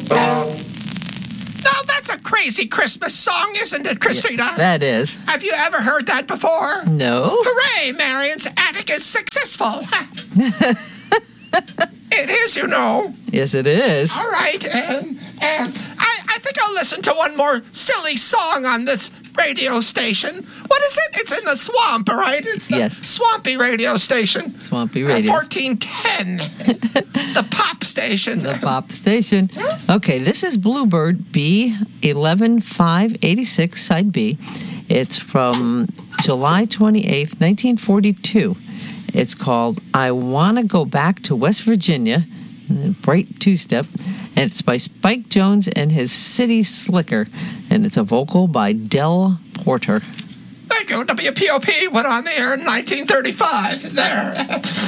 Now, that's a crazy Christmas song, isn't it, Christina? Yeah, that is. Have you ever heard that before? No. Hooray, Marion's attic is successful. It is, you know. Yes, it is. All right. I think I'll listen to one more silly song on this radio station. What is it? It's in the swamp, right? It's the Swampy radio station. Swampy radio. 1410. The pop station. The pop station. Okay, this is Bluebird B 11586, side B. It's from July 28th, 1942. It's called I Wanna Go Back to West Virginia, bright two-step, and it's by Spike Jones and his City Slicker, and it's a vocal by Del Porter. Thank you. WPOP went on the air in 1935. There.